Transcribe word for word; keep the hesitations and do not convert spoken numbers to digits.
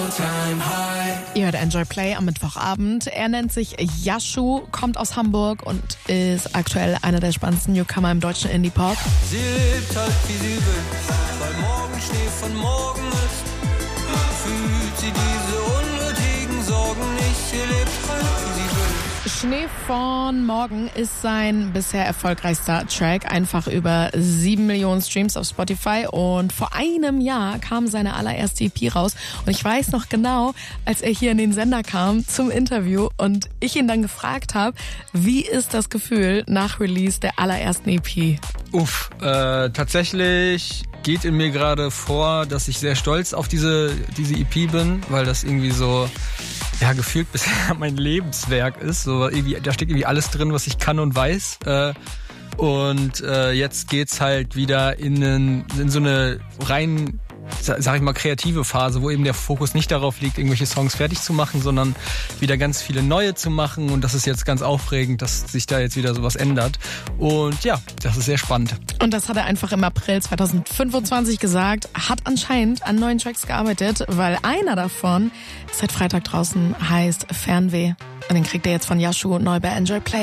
all-time high. Ihr hört Enjoy Play am Mittwochabend. Er nennt sich Yashu, kommt aus Hamburg und ist aktuell einer der spannendsten Newcomer im deutschen Indie-Pop. Sie lebt halt wie sie will, weil morgen Schnee von morgen ist. Fühlt sie diese unnötigen Sorgen nicht, sie lebt halt wie sie will. Schnee von morgen ist sein bisher erfolgreichster Track, einfach über sieben Millionen Streams auf Spotify und vor einem Jahr kam seine allererste E P raus und ich weiß noch genau, als er hier in den Sender kam zum Interview und ich ihn dann gefragt habe, wie ist das Gefühl nach Release der allerersten E P? Uff, äh, tatsächlich geht in mir gerade vor, dass ich sehr stolz auf diese, diese E P bin, weil das irgendwie so, ja, gefühlt bisher mein Lebenswerk ist. So irgendwie, da steckt irgendwie alles drin, was ich kann und weiß. Äh, und äh, jetzt geht's halt wieder in, einen, in so eine rein, sag ich mal, kreative Phase, wo eben der Fokus nicht darauf liegt, irgendwelche Songs fertig zu machen, sondern wieder ganz viele neue zu machen. Und das ist jetzt ganz aufregend, dass sich da jetzt wieder sowas ändert. Und ja, das ist sehr spannend. Und das hat er einfach im April zwanzig fünfundzwanzig gesagt, hat anscheinend an neuen Tracks gearbeitet, weil einer davon ist seit Freitag draußen, heißt Fernweh. Und den kriegt er jetzt von Yashu neu bei Enjoy Play.